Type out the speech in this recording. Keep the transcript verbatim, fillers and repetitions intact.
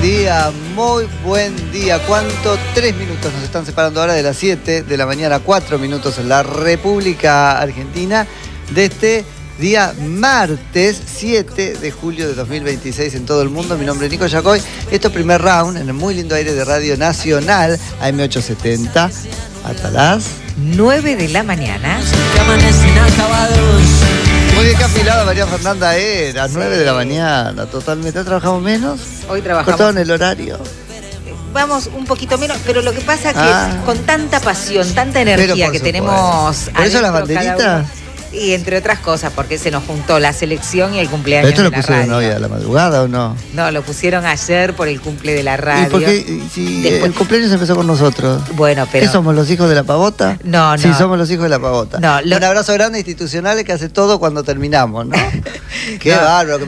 día, muy buen día. ¿Cuánto? Tres minutos nos están separando ahora de las siete de la mañana, cuatro minutos en la República Argentina, de este día martes siete de julio de dos mil veintiséis en todo el mundo. Mi nombre es Nico Yacoy. Esto es Primer Round en el muy lindo aire de Radio Nacional, A M ochocientos setenta, hasta las nueve de la mañana. Muy bien, que afilada María Fernanda era, sí. nueve de la mañana, totalmente. ¿Trabajamos menos? Hoy trabajamos. ¿Cortaron el horario? Vamos un poquito menos, pero lo que pasa es que ah. con tanta pasión, tanta energía que tenemos. ¿Por eso las banderitas? Y entre otras cosas, porque se nos juntó la selección y el cumpleaños ¿Pero esto de lo la pusieron radio. hoy a la madrugada o no? No, lo pusieron ayer por el cumple de la radio. ¿Y por qué? Si Después... el cumpleaños empezó con nosotros. Bueno, pero... ¿Qué somos, los hijos de la pavota? No, no. Sí, somos los hijos de la pavota. No, lo... Un abrazo grande institucional que hace todo cuando terminamos, ¿no? Qué no. bárbaro.